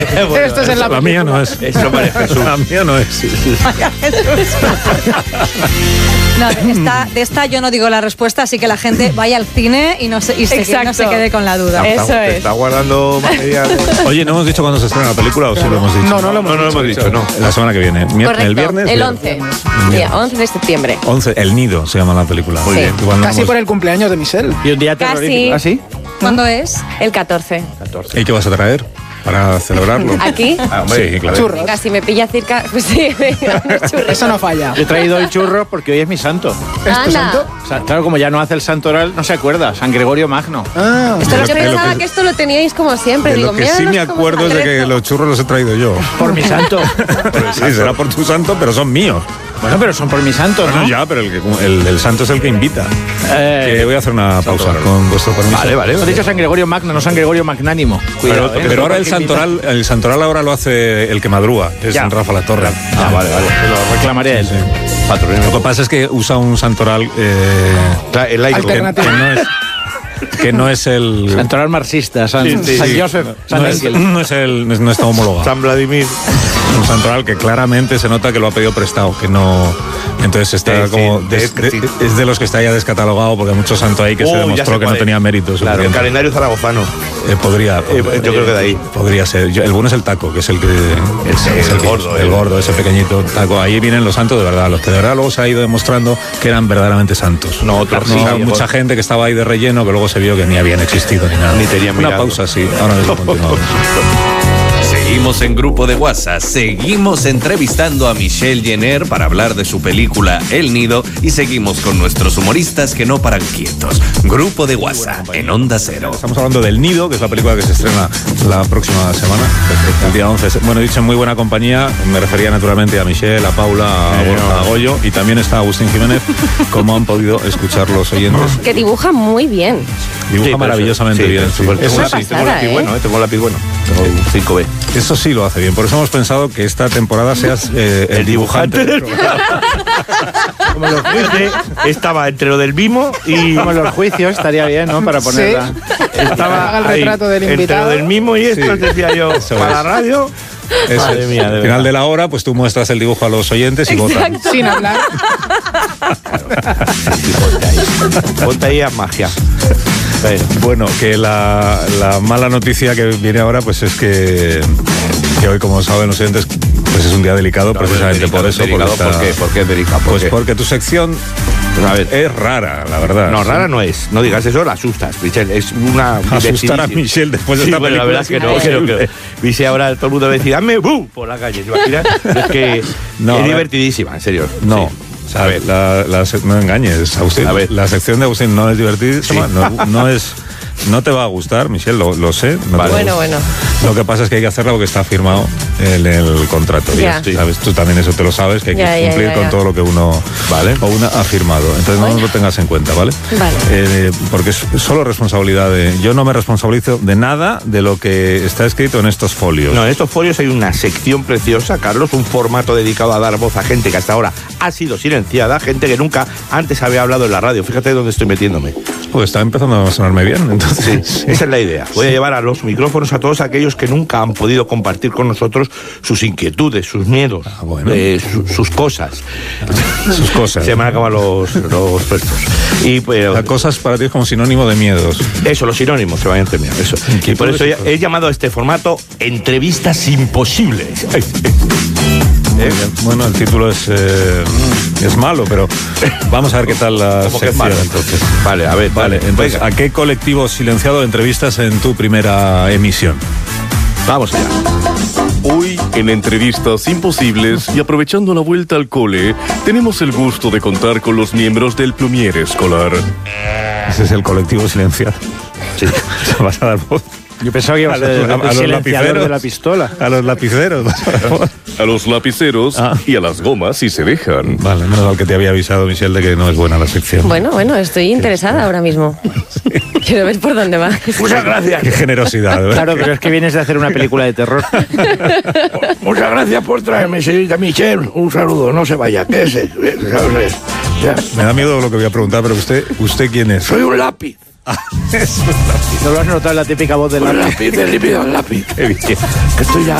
Bueno, esto es en La mía no es. Eso parece Jesús. La mía no es. Vaya Jesús. No, de esta yo no digo la respuesta, así que la gente vaya al cine y no se quede con la duda. Eso Te es. está guardando material. Oye, ¿no hemos dicho cuándo se estrena la película o sí lo hemos dicho? No lo hemos dicho, no. La semana que viene. Correcto. El viernes. El 11. Mira, 11 de septiembre. 11. El Nido se llama la película. Muy bien. Igual no Casi hemos- por el cumpleaños de Michelle. Y un día Casi. terrorífico. ¿Ah, sí? ¿Cuándo es? El 14. 14. ¿Y qué vas a traer para celebrarlo? ¿Aquí? Sí, claro. Churros. Venga, si me pilla cerca, pues sí, venga, unos churros. Eso no falla. Yo he traído hoy churros porque hoy es mi santo. ¿Es tu Anda. santo? O sea, claro, como ya no hace el santoral, no se acuerda. San Gregorio Magno. Ah, Esto De yo lo que- pensaba que esto lo teníais como siempre. De Digo, lo que mira, sí no me sé cómo acuerdo es de que esto. los churros los he traído yo. Por mi santo. Sí, será por tu santo, pero son míos. Bueno, pero son por mi santo, ¿no? Bueno, ya, pero el santo es el que invita. Que voy a hacer una pausa con vuestro permiso. Vale. Has dicho San Gregorio Magno, no San Gregorio Magnánimo. Cuidado, Pero ahora el santoral ahora lo hace el que madruga, que es Ya. San Rafa la Torre. Vale. Lo reclamaré a él. Lo que pasa es que usa un santoral El laico. Alternativo. que no es el Santoral marxista, San Joseph, San Ángel. no está homologado. San Vladimir. Un santoral que claramente se nota que lo ha pedido prestado, que no. Entonces está Sí, como. sí, sí. Es de los que está ya descatalogado, porque hay mucho santo ahí que se Ya demostró sé que cuál no es. tenía mérito. Claro, el suficiente. calendario zaragozano. Podría. yo creo que de ahí. Podría ser. El bueno es el taco, que es el que. El gordo, El gordo, ese pequeñito taco. Ahí vienen los santos de verdad. Los que de verdad luego se ha ido demostrando que eran verdaderamente santos. No, otros sí, No, sí, mucha gente que estaba ahí de relleno que luego se vio que ni habían existido ni nada. Ni tenían Una mirado. pausa, sí. Ahora mismo continuamos. Seguimos en Grupo de WhatsApp, seguimos entrevistando a Michelle Jenner para hablar de su película El Nido y seguimos con nuestros humoristas que no paran quietos. Grupo de WhatsApp en Onda Cero. Estamos hablando del Nido, que es la película que se estrena la próxima semana, el día 11. Bueno, he dicho en muy buena compañía, me refería naturalmente a Michelle, a Paula, a Borja, a Goyo, y también está Agustín Jiménez, como han podido escuchar los oyentes. Que dibuja muy bien. Dibuja maravillosamente bien. Sí. Eso sí. Tengo lápiz bueno, tengo lápiz bueno. Tengo un 5B. Eso sí lo hace bien. Por eso hemos pensado que esta temporada seas el dibujante del programa. Como los juicios, estaba entre lo del mimo y... Como los juicios, estaría bien, ¿no? Para ponerla. Estaba Haga el ahí, retrato del entre invitado. lo del mimo y esto, Sí. decía yo, Eso para es. la radio... Eso Madre es. mía, de Al verdad. final de la hora, pues tú muestras el dibujo a los oyentes y votan. Sin hablar. Ponte ahí a magia. Bueno, que la mala noticia que viene ahora, pues es que hoy, como saben los oyentes, pues es un día delicado, precisamente por eso. Delicado, porque está- ¿por qué es delicado? ¿Por Pues qué? porque tu sección A ver. es rara, la verdad. No, Sí. rara no es. No digas eso, la asustas, Michelle. Es una... Asustar a Michelle después de Sí, esta bueno, la película. verdad es que no. Creo que Michelle ahora todo el mundo va a decir, dame ¡bum! Por la calle. ¿Te imaginas? Es que No, a es ver. divertidísima, en serio. No. Sí. A ver, no engañes, Agustín. A ver. La sección de Agustín no es divertidísima, Sí. no es. No te va a gustar, Michelle, lo sé. No Vale. te va a Bueno. Lo que pasa es que hay que hacerla porque está firmado en el contrato. Ya. Y, ¿sabes? Tú también eso te lo sabes, que hay que Ya, cumplir ya. con todo lo que uno Vale. o una ha firmado. Entonces no lo tengas en cuenta, ¿vale? Vale. Porque es solo responsabilidad de... Yo no me responsabilizo de nada de lo que está escrito en estos folios. No, en estos folios hay una sección preciosa, Carlos, un formato dedicado a dar voz a gente que hasta ahora ha sido silenciada, gente que nunca antes había hablado en la radio. Fíjate dónde estoy metiéndome. Pues está empezando a sonarme bien, entonces... Sí, esa es la idea. Voy a llevar a los micrófonos a todos aquellos que nunca han podido compartir con nosotros sus inquietudes, sus miedos, bueno. sus cosas. Sus cosas. Se me han acabado los puestos. Y pues, Las cosas para ti es como sinónimo de miedos. eso, los sinónimos se vayan terminando. Eso. Y por eso he llamado a este formato Entrevistas Imposibles. Muy bien. Bueno, el título es malo, pero vamos a ver qué tal la ¿Cómo que es sección malo? entonces. Vale, a ver, Vale, entonces, venga. ¿a qué colectivo silenciado entrevistas en tu primera emisión? Vamos allá. Hoy, en Entrevistas Imposibles y aprovechando la vuelta al cole, tenemos el gusto de contar con los miembros del Plumier Escolar. Ese es el colectivo silenciado. Sí. Se vas a dar voz Yo pensaba que iba a ser a los silenciador lapiceros de la pistola. A los lapiceros. vas a dar voz. A los lapiceros y a las gomas si se dejan. Vale, menos mal que te había avisado, Michelle, de que no es buena la sección. Bueno, estoy interesada ahora mismo. Quiero ver por dónde va. Muchas gracias. Qué generosidad, ¿verdad? Claro, pero es que vienes de hacer una película de terror. Muchas gracias por traerme, señorita Michelle. Un saludo, no se vaya. ¿Qué es? Me da miedo lo que voy a preguntar, pero ¿usted quién es? Soy un lápiz. No lo has notado, la típica voz del lápiz. El lápiz. Que estoy ya